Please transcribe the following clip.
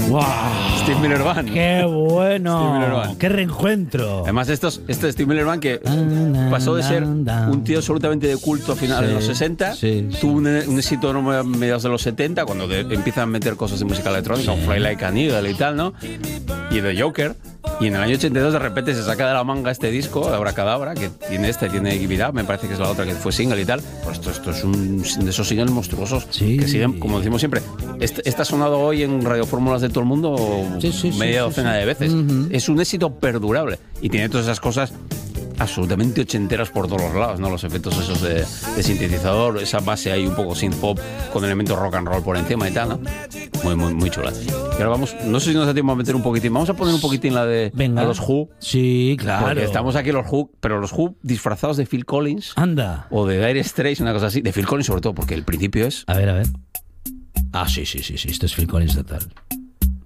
¡Wow! Steve Miller Band. ¡Qué bueno! Steve Miller Band. ¡Qué reencuentro! Además, este Steve Miller Band que pasó de ser un tío absolutamente de culto a finales de los 60, tuvo un éxito enorme a mediados de los 70, cuando empiezan a meter cosas de música electrónica, como Fly Like an Eagle y tal, ¿no? Y The Joker. Y en el año 82 de repente se saca de la manga este disco, Abracadabra, que tiene Give It Up, me parece que es la otra que fue single y tal. Pues esto es un de esos singles monstruosos que siguen, como decimos siempre. Está sonado hoy en radiofórmulas de todo el mundo media docena de veces. Es un éxito perdurable y tiene todas esas cosas absolutamente ochenteras por todos los lados, ¿no? Los efectos esos de sintetizador, esa base ahí un poco synth pop con elementos rock and roll por encima y tal, ¿no? Muy chula. Y ahora vamos, no sé si nos da tiempo a meter un poquitín, vamos a poner un poquitín la de a los Who. Sí, claro. Porque estamos aquí los Who, pero los Who disfrazados de Phil Collins. Anda. O de Dire Straits, una cosa así. De Phil Collins sobre todo, porque el principio es... A ver. Ah, sí, esto es Phil Collins total.